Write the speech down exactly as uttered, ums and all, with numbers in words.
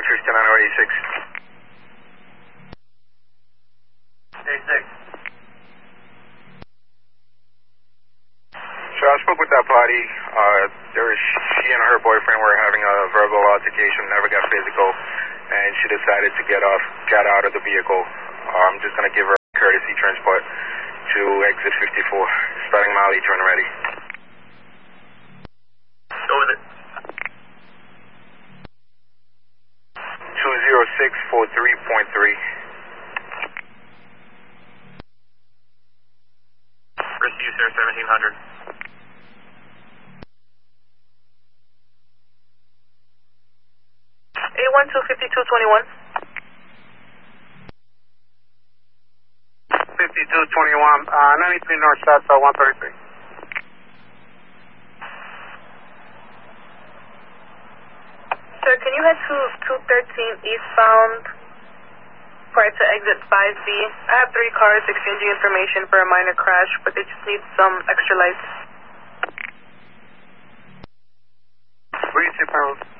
fifty-nine or eighty-six. eighty-six. So I spoke with that party. Uh, there was, she and her boyfriend were having a verbal altercation, never got physical, and she decided to get off, get out of the vehicle. Uh, I'm just going to give her a courtesy transport to exit fifty-four, starting Mali, turn ready. Go with it. two zero six four three point three. Rescue, sir, seventeen hundred. eight one two, fifty-two twenty-one. fifty-two twenty-one, uh, ninety-three North South, uh, one thirty-three. Sir, can you head to two thirteen eastbound prior to exit five B? I have three cars exchanging information for a minor crash, but they just need some extra lights. Where you see panels?